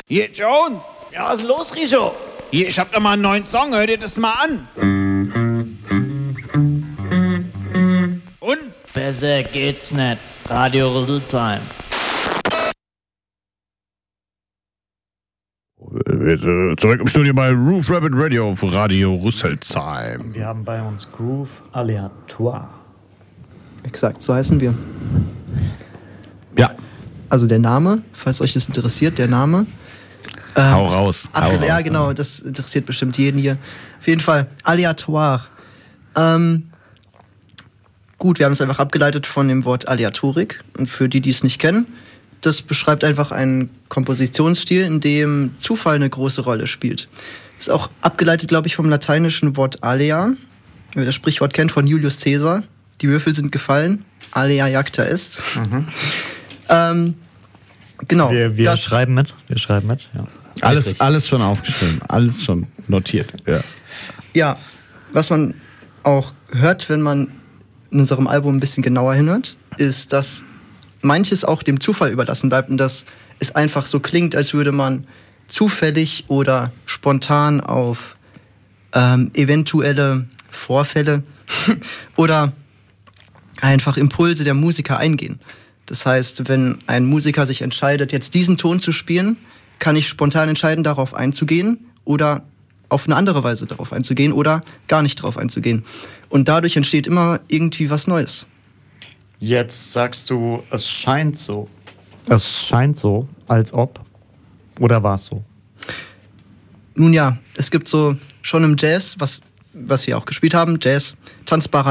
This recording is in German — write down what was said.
Hier, Jones. Ja, was ist los, Richo? Hier, ich hab da mal einen neuen Song. Hör dir das mal an. Und? Besser geht's nicht. Radio Rüsselsheim. Wir sind zurück im Studio bei Roof Rabbit Radio auf Radio Rüsselsheim. Wir haben bei uns Groove Aleatoire. Exakt, so heißen wir. Ja, Also der Name, falls euch das interessiert, der Name. hau raus. Ach, hau ja, raus, genau, das interessiert bestimmt jeden hier. Auf jeden Fall, Aleatoire. Gut, wir haben es einfach abgeleitet von dem Wort Aleatorik. Und für die, die es nicht kennen, das beschreibt einfach einen Kompositionsstil, in dem Zufall eine große Rolle spielt. Ist auch abgeleitet, glaube ich, vom lateinischen Wort alea. Wer das Sprichwort kennt von Julius Caesar. Die Würfel sind gefallen, alea jacta est. Genau. Wir schreiben mit. Wir schreiben mit, ja. Alles schon aufgeschrieben, alles schon notiert. Ja. Ja, was man auch hört, wenn man in unserem Album ein bisschen genauer hinhört, ist, dass manches auch dem Zufall überlassen bleibt und dass es einfach so klingt, als würde man zufällig oder spontan auf eventuelle Vorfälle oder einfach Impulse der Musiker eingehen. Das heißt, wenn ein Musiker sich entscheidet, jetzt diesen Ton zu spielen, kann ich spontan entscheiden, darauf einzugehen oder auf eine andere Weise darauf einzugehen oder gar nicht darauf einzugehen. Und dadurch entsteht immer irgendwie was Neues. Jetzt sagst du, es scheint so. Es scheint so, als ob. Oder war es so? Nun ja, es gibt so schon im Jazz, was wir auch gespielt haben, Jazz, tanzbare